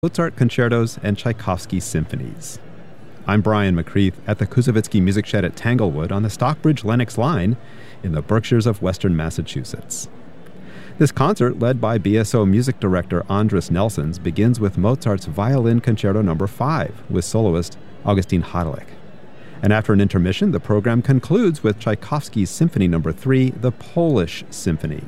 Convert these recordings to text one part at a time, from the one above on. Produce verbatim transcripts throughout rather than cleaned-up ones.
Mozart concertos and Tchaikovsky symphonies. I'm Brian McCreath at the Koussevitzky Music Shed at Tanglewood on the Stockbridge-Lenox line in the Berkshires of Western Massachusetts. This concert, led by B S O music director Andris Nelsons, begins with Mozart's Violin Concerto number five with soloist Augustin Hadelich. And after an intermission, the program concludes with Tchaikovsky's Symphony number three, the Polish Symphony.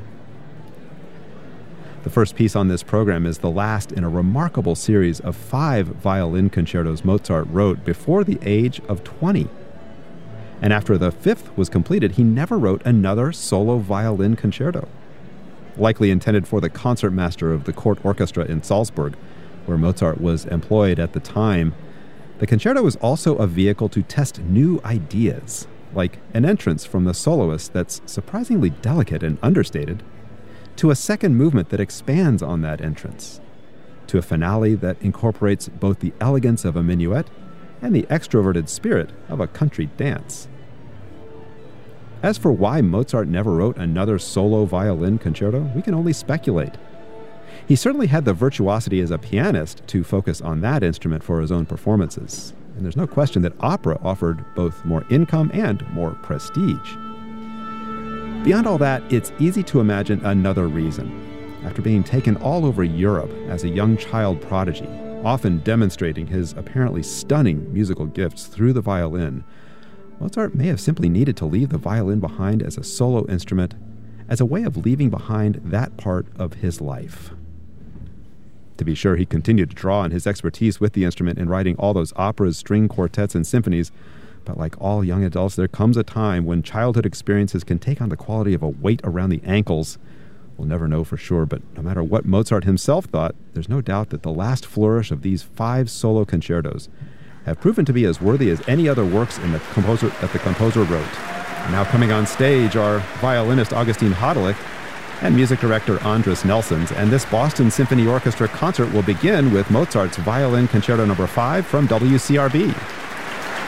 The first piece on this program is the last in a remarkable series of five violin concertos Mozart wrote before the age of twenty. And after the fifth was completed, he never wrote another solo violin concerto. Likely intended for the concertmaster of the court orchestra in Salzburg, where Mozart was employed at the time, the concerto is also a vehicle to test new ideas, like an entrance from the soloist that's surprisingly delicate and understated, to a second movement that expands on that entrance, to a finale that incorporates both the elegance of a minuet and the extroverted spirit of a country dance. As for why Mozart never wrote another solo violin concerto, we can only speculate. He certainly had the virtuosity as a pianist to focus on that instrument for his own performances, and there's no question that opera offered both more income and more prestige. Beyond all that, it's easy to imagine another reason. After being taken all over Europe as a young child prodigy, often demonstrating his apparently stunning musical gifts through the violin, Mozart may have simply needed to leave the violin behind as a solo instrument, as a way of leaving behind that part of his life. To be sure, he continued to draw on his expertise with the instrument in writing all those operas, string quartets, and symphonies. But like all young adults, there comes a time when childhood experiences can take on the quality of a weight around the ankles. We'll never know for sure, but no matter what Mozart himself thought, there's no doubt that the last flourish of these five solo concertos have proven to be as worthy as any other works in the composer that the composer wrote. And now coming on stage are violinist Augustin Hadelich and music director Andris Nelsons, and this Boston Symphony Orchestra concert will begin with Mozart's Violin Concerto number five from W C R B.